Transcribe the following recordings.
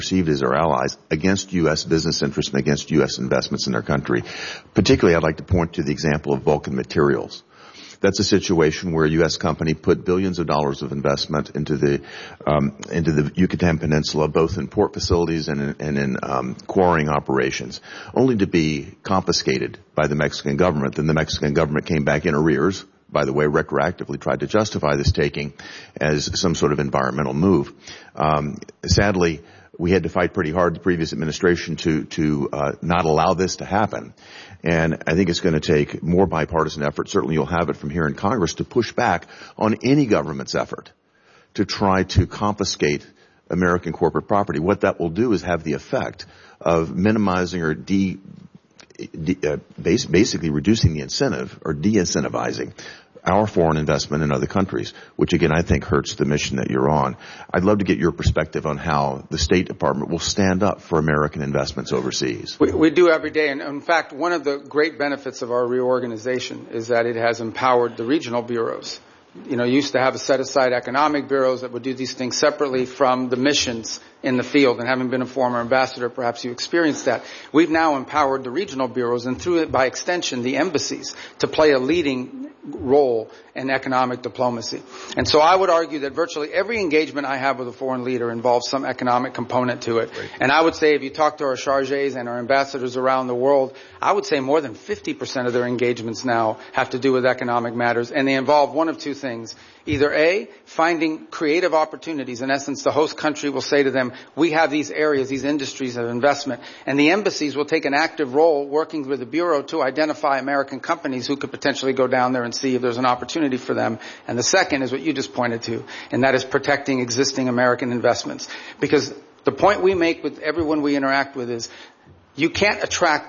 perceived as our allies against U.S. business interests and against U.S. investments in their country. Particularly, I'd like to point to the example of Vulcan Materials. That's a situation where a U.S. company put billions of dollars of investment into the Yucatan Peninsula, both in port facilities and in quarrying operations, only to be confiscated by the Mexican government. Then the Mexican government came back in arrears, by the way, retroactively tried to justify this taking as some sort of environmental move. Sadly, we had to fight pretty hard, the previous administration, to not allow this to happen. And I think it's going to take more bipartisan effort. Certainly you'll have it from here in Congress to push back on any government's effort to try to confiscate American corporate property. What that will do is have the effect of minimizing or basically reducing the incentive or de-incentivizing our foreign investment in other countries, which again I think hurts the mission that you're on. I'd love to get your perspective on how the State Department will stand up for American investments overseas. We do every day, and in fact one of the great benefits of our reorganization is that it has empowered the regional bureaus. You know, you used to have a set-aside economic bureaus that would do these things separately from the missions in the field, and having been a former ambassador, perhaps you experienced that. We've now empowered the regional bureaus, and through it, by extension, the embassies, to play a leading role in economic diplomacy. And so I would argue that virtually every engagement I have with a foreign leader involves some economic component to it. Right. And I would say if you talk to our chargés and our ambassadors around the world, I would say more than 50% of their engagements now have to do with economic matters, and they involve one of two things. Either A, finding creative opportunities. In essence, the host country will say to them, we have these areas, these industries of investment. And the embassies will take an active role working with the Bureau to identify American companies who could potentially go down there and see if there's an opportunity for them. And the second is what you just pointed to, and that is protecting existing American investments. Because the point we make with everyone we interact with is you can't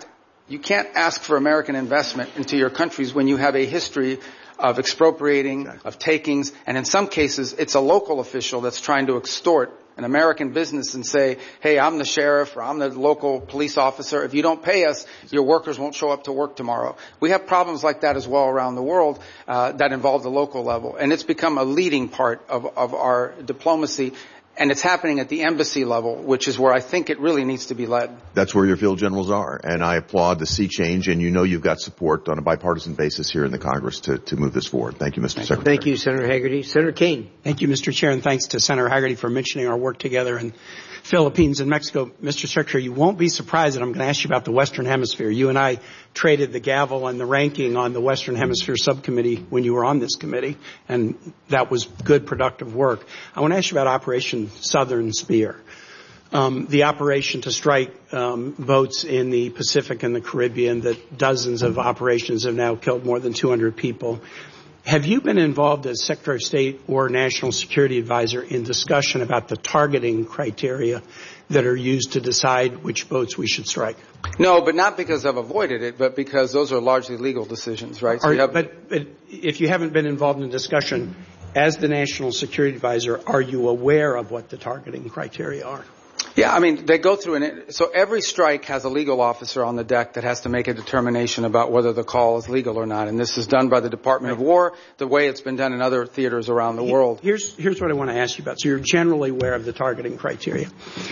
ask for American investment into your countries when you have a history of expropriating, of takings, and in some cases it's a local official that's trying to extort an American business and say, hey, I'm the sheriff or I'm the local police officer. If you don't pay us, your workers won't show up to work tomorrow. We have problems like that as well around the world that involve the local level, and it's become a leading part of our diplomacy. And it's happening at the embassy level, which is where I think it really needs to be led. That's where your field generals are. And I applaud the sea change, and you know you've got support on a bipartisan basis here in the Congress to move this forward. Thank you, Mr. Secretary. Thank you, Senator Hagerty. Senator Kaine. Thank you, Mr. Chair, and thanks to Senator Hagerty for mentioning our work together in Philippines and Mexico. Mr. Secretary, you won't be surprised that I'm going to ask you about the Western Hemisphere. You and I traded the gavel and the ranking on the Western Hemisphere subcommittee when you were on this committee, and that was good, productive work. I want to ask you about Operation Southern Spear, the operation to strike boats in the Pacific and the Caribbean that dozens of operations have now killed more than 200 people. Have you been involved as Secretary of State or National Security Advisor in discussion about the targeting criteria that are used to decide which boats we should strike? No, but not because I've avoided it, but because those are largely legal decisions, right? But if you haven't been involved in discussion, as the National Security Advisor, are you aware of what the targeting criteria are? Yeah, I mean, they go through so every strike has a legal officer on the deck that has to make a determination about whether the call is legal or not. And this is done by the Department of War, the way it's been done in other theaters around the world. Here's what I want to ask you about. So you're generally aware of the targeting criteria.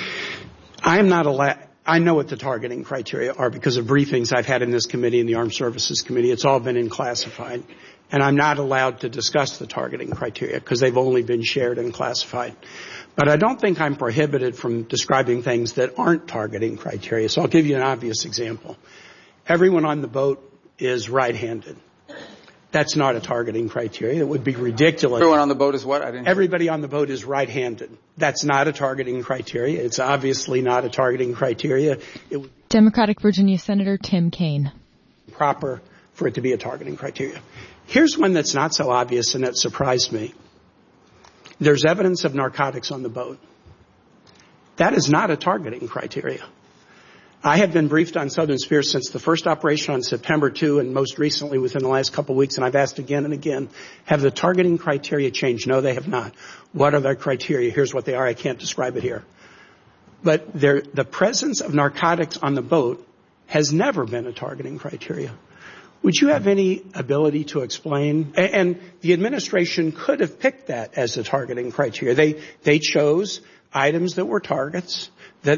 I know what the targeting criteria are because of briefings I've had in this committee and the Armed Services Committee. It's all been in classified. And I'm not allowed to discuss the targeting criteria because they've only been shared and classified. But I don't think I'm prohibited from describing things that aren't targeting criteria. So I'll give you an obvious example. Everyone on the boat is right-handed. That's not a targeting criteria. It would be ridiculous. Everyone on the boat is what? Everybody on the boat is right-handed. That's not a targeting criteria. It's obviously not a targeting criteria. Democratic Virginia Senator Tim Kaine. Proper for it to be a targeting criteria. Here's one that's not so obvious, and that surprised me. There's evidence of narcotics on the boat. That is not a targeting criteria. I have been briefed on Southern Spear since the first operation on September 2 and most recently within the last couple of weeks, and I've asked again and again, have the targeting criteria changed? No, they have not. What are their criteria? Here's what they are. I can't describe it here. But the presence of narcotics on the boat has never been a targeting criteria. Would you have any ability to explain? And the administration could have picked that as a targeting criteria. They chose items that were targets that